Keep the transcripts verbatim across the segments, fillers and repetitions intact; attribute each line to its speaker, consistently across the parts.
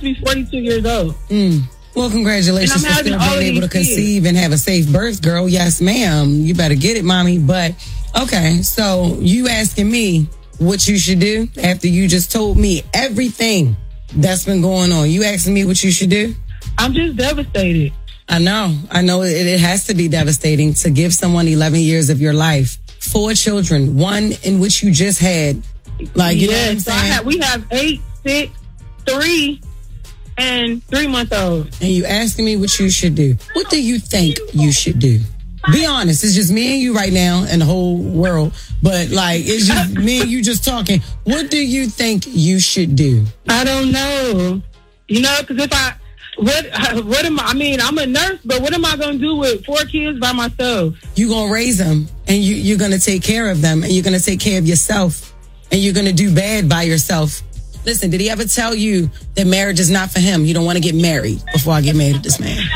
Speaker 1: be forty-two years old.
Speaker 2: Mm. Well, congratulations for still being able to conceive kids. And have a safe birth, girl. Yes, ma'am. You better get it, mommy. But, okay, so you asking me what you should do after you just told me everything that's been going on. You asking me what you should do?
Speaker 1: I'm just devastated.
Speaker 2: I know. I know it, it has to be devastating to give someone eleven years of your life. Four children, one in which you just had. Like, you yes, know what I'm saying?
Speaker 1: So I have, we have eight, six, three, and three months old.
Speaker 2: And you asking me what you should do. What do you think you should do? Be honest. It's just me and you right now and the whole world. But, like, it's just me and you just talking. What do you think you should do?
Speaker 1: I don't know. You know, because if I... What what am I? I mean, I'm a nurse, but what am I going to do with four kids by myself?
Speaker 2: You're going to raise them, and you, you're going to take care of them, and you're going to take care of yourself, and you're going to do bad by yourself. Listen, did he ever tell you that marriage is not for him? You don't want to get married before I get married to this man?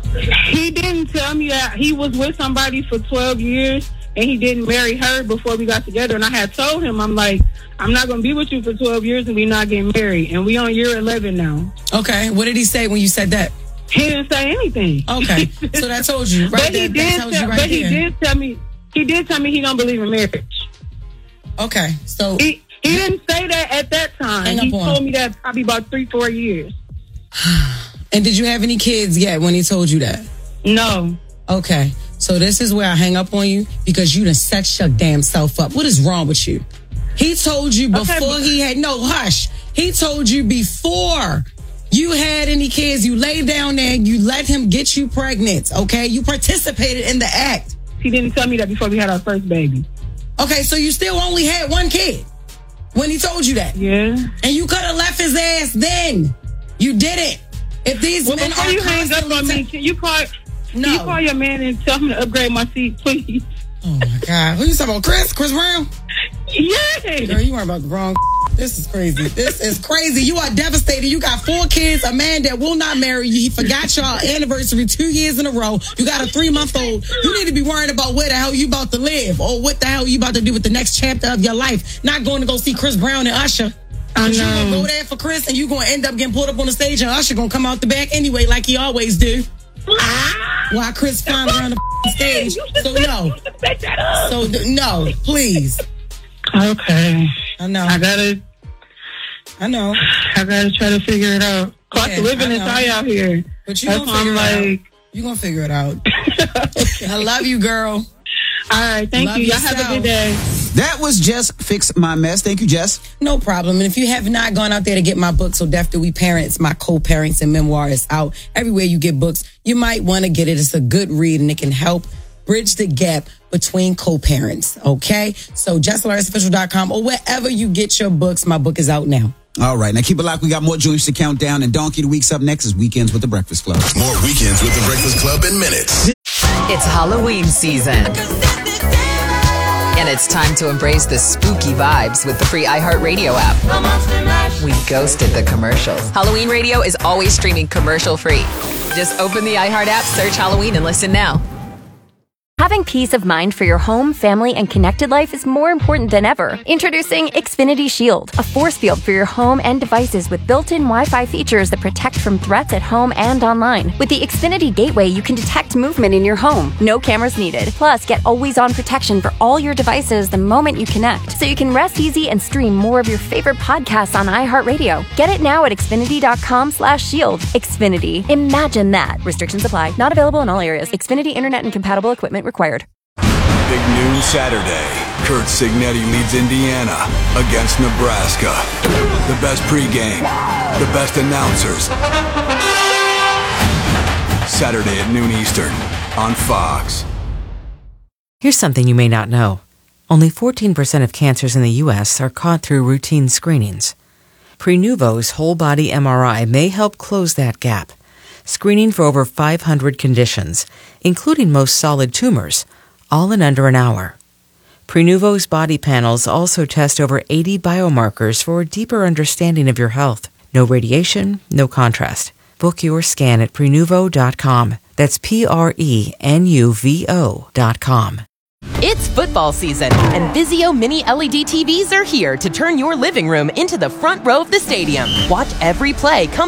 Speaker 1: He didn't tell me that he was with somebody for twelve years, and he didn't marry her before we got together. And I had told him, I'm like, I'm not going to be with you for twelve years and we not getting married. And we on year eleven now.
Speaker 2: Okay. What did he say when you said that?
Speaker 1: He didn't say anything.
Speaker 2: Okay. So that told you, right?
Speaker 1: But, he
Speaker 2: that,
Speaker 1: did,
Speaker 2: that
Speaker 1: tell,
Speaker 2: right
Speaker 1: but he
Speaker 2: there.
Speaker 1: did tell me, he did tell me he don't believe in marriage.
Speaker 2: Okay. So
Speaker 1: he, he didn't say that at that time. He told on. me that probably about three, four years.
Speaker 2: And did you have any kids yet when he told you that?
Speaker 1: No.
Speaker 2: Okay. So this is where I hang up on you because you done set your damn self up. What is wrong with you? He told you before okay, he had... No, hush. He told you before you had any kids, you laid down there and you let him get you pregnant, okay? You participated in the act.
Speaker 1: He didn't tell me that before we had our first baby.
Speaker 2: Okay, so you still only had one kid when he told you that?
Speaker 1: Yeah.
Speaker 2: And you could have left his ass then. You didn't. If these
Speaker 1: well,
Speaker 2: men
Speaker 1: before
Speaker 2: are
Speaker 1: you hang up on me, can you call...
Speaker 2: No.
Speaker 1: Can you call your man and tell him to upgrade my seat, please?
Speaker 2: Oh, my God. Who you talking about? Chris? Chris Brown?
Speaker 1: Yeah.
Speaker 2: Girl, you weren't about the wrong. This is crazy. This is crazy. You are devastated. You got four kids, a man that will not marry you. He forgot your anniversary two years in a row. You got a three-month-old. You need to be worrying about where the hell you about to live or what the hell you about to do with the next chapter of your life. Not going to go see Chris Brown and Usher.
Speaker 1: I know.
Speaker 2: You going to go there for Chris and you going to end up getting pulled up on the stage and Usher going to come out the back anyway like he always do. Ah, while Chris climbs around the stage. So no. So no, please.
Speaker 1: Okay.
Speaker 2: I know.
Speaker 1: I gotta.
Speaker 2: I know.
Speaker 1: I gotta try to figure it out. Cost of living is high out here.
Speaker 2: But you gonna figure it out. You gonna figure it out. I love you, girl.
Speaker 1: All right, thank you. Y'all have a good day.
Speaker 3: That was Jess Fix My Mess. Thank you, Jess.
Speaker 2: No problem. And if you have not gone out there to get my book, So Deaf Do We Parents, my co-parents and memoir is out everywhere you get books. You might want to get it. It's a good read and it can help bridge the gap between co-parents. Okay? So jess hilarious official dot com or wherever you get your books. My book is out now.
Speaker 3: All right. Now keep it locked. We got more joints to count down. And Donkey of the Week's up next is Weekends with the Breakfast Club.
Speaker 4: More Weekends with the Breakfast Club in minutes.
Speaker 5: It's Halloween season. And it's time to embrace the spooky vibes with the free iHeartRadio app. We ghosted the commercials. Halloween Radio is always streaming commercial free. Just open the iHeart app, search Halloween, and listen now.
Speaker 6: Having peace of mind for your home, family, and connected life is more important than ever. Introducing Xfinity Shield, a force field for your home and devices with built-in Wi-Fi features that protect from threats at home and online. With the Xfinity Gateway, you can detect movement in your home. No cameras needed. Plus, get always-on protection for all your devices the moment you connect, so you can rest easy and stream more of your favorite podcasts on iHeartRadio. Get it now at Xfinity.com slash shield. Xfinity. Imagine that. Restrictions apply. Not available in all areas. Xfinity Internet and compatible equipment required.
Speaker 7: Big noon Saturday. Kurt Signetti leads Indiana against Nebraska. The best pregame, the best announcers. Saturday at noon Eastern on Fox.
Speaker 8: Here's something you may not know. Only fourteen percent of cancers in the U S are caught through routine screenings. Prenuvo's whole-body M R I may help close that gap, screening for over five hundred conditions, including most solid tumors, all in under an hour. Prenuvo's body panels also test over eighty biomarkers for a deeper understanding of your health. No radiation, no contrast. Book your scan at Prenuvo dot com. That's P R E N U V O dot com.
Speaker 9: It's football season, and Vizio Mini L E D T Vs are here to turn your living room into the front row of the stadium. Watch every play come